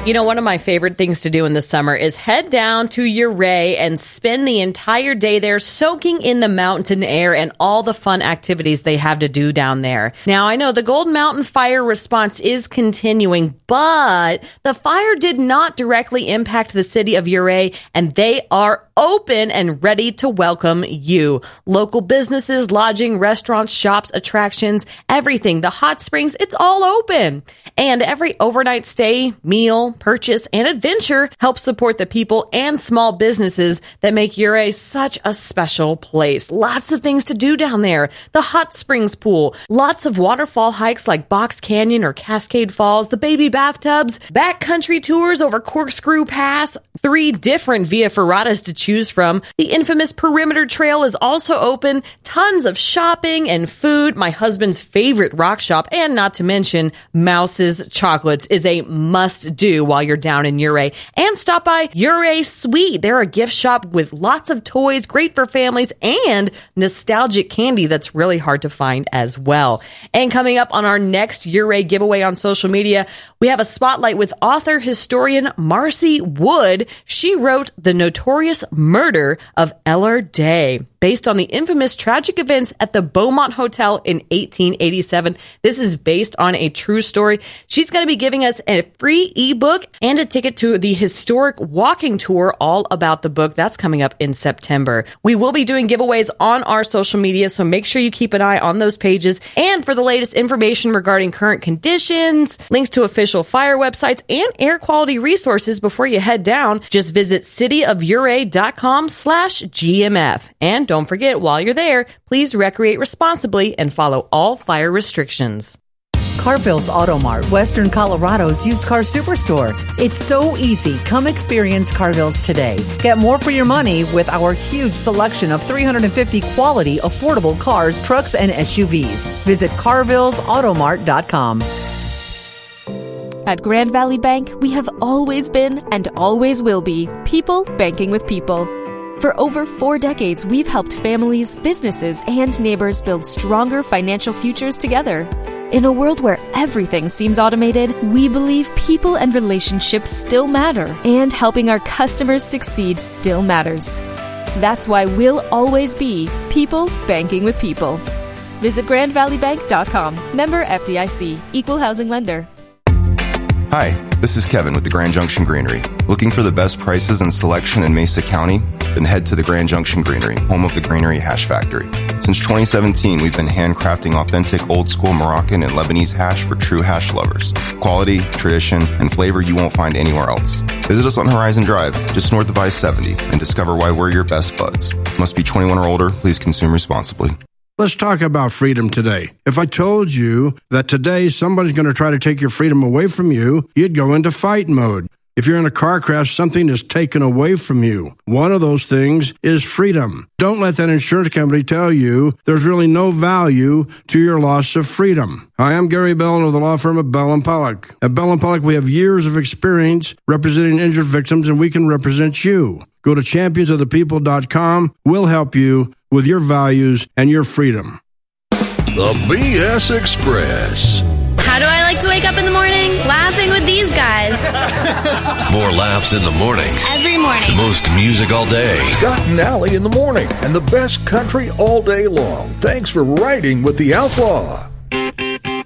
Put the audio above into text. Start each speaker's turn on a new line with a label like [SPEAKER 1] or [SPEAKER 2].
[SPEAKER 1] You know, one of my favorite things to do in the summer is head down to Ouray and spend the entire day there soaking in the mountain air and all the fun activities they have to do down there. Now, I know the Gold Mountain fire response is continuing, but the fire did not directly impact the city of Ouray, and they are open and ready to welcome you. Local businesses, lodging, restaurants, shops, attractions, everything. The hot springs, it's all open. And every overnight stay, meal, purchase, and adventure helps support the people and small businesses that make Ouray such a special place. Lots of things to do down there. The hot springs pool, lots of waterfall hikes like Box Canyon or Cascade Falls, the baby bathtubs, backcountry tours over Corkscrew Pass, 3 different Via Ferratas to choose from. The infamous Perimeter Trail is also open. Tons of shopping and food. My husband's favorite rock shop, and not to mention Mouse's Chocolates, is a must-do while you're down in Ouray. And stop by Ouray Sweet. They're a gift shop with lots of toys, great for families, and nostalgic candy that's really hard to find as well. And coming up on our next Ouray giveaway on social media, we have a spotlight with author historian Marcy Wood. She wrote The Notorious Murder of Eller Day, based on the infamous tragic events at the Beaumont Hotel in 1887. This is based on a true story. She's going to be giving us a free ebook and a ticket to the historic walking tour all about the book. That's coming up in September. We will be doing giveaways on our social media, so make sure you keep an eye on those pages. And for the latest information regarding current conditions, links to official fire websites, and air quality resources before you head down, just visit cityofouray.com/GMF. And don't forget, while you're there, please recreate responsibly and follow all fire restrictions.
[SPEAKER 2] Carville's Auto Mart, Western Colorado's used car superstore. It's so easy. Come experience Carville's today. Get more for your money with our huge selection of 350 quality, affordable cars, trucks, and SUVs. Visit carvillesautomart.com.
[SPEAKER 3] At Grand Valley Bank, we have always been and always will be people banking with people. For over 4 decades, we've helped families, businesses, and neighbors build stronger financial futures together. In a world where everything seems automated, we believe people and relationships still matter, and helping our customers succeed still matters. That's why we'll always be people banking with people. Visit GrandValleyBank.com. Member FDIC. Equal housing lender.
[SPEAKER 4] Hi, this is Kevin with the Grand Junction Greenery. Looking for the best prices and selection in Mesa County? Then head to the Grand Junction Greenery, home of the Greenery Hash Factory. Since 2017, we've been handcrafting authentic old-school Moroccan and Lebanese hash for true hash lovers. Quality, tradition, and flavor you won't find anywhere else. Visit us on Horizon Drive, just north of I-70, and discover why we're your best buds. Must be 21 or older. Please consume responsibly.
[SPEAKER 5] Let's talk about freedom today. If I told you that today somebody's going to try to take your freedom away from you, you'd go into fight mode. If you're in a car crash, something is taken away from you. One of those things is freedom. Don't let that insurance company tell you there's really no value to your loss of freedom. Hi, I'm Gary Bell of the law firm of Bell & Pollock. At Bell & Pollock, we have years of experience representing injured victims, and we can represent you. Go to championsofthepeople.com. We'll help you with your values and your freedom.
[SPEAKER 6] The BS Express.
[SPEAKER 7] How do I like to wake up in the morning? Laughing with these guys.
[SPEAKER 6] More laughs in the morning.
[SPEAKER 7] Every morning.
[SPEAKER 6] The most music all day.
[SPEAKER 8] Scott and Allie in the morning. And the best country all day long. Thanks for riding with the Outlaw.